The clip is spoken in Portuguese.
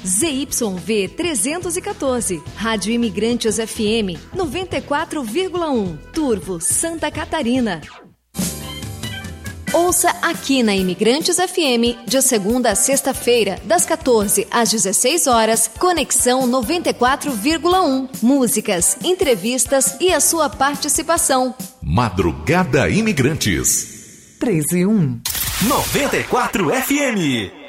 ZYV 314, Rádio Imigrantes FM 94,1, Turvo, Santa Catarina. Ouça aqui na Imigrantes FM, de segunda a sexta-feira, das 14 às 16 horas, Conexão 94,1. Músicas, entrevistas e a sua participação. Madrugada Imigrantes. 3 e 1. 94 FM.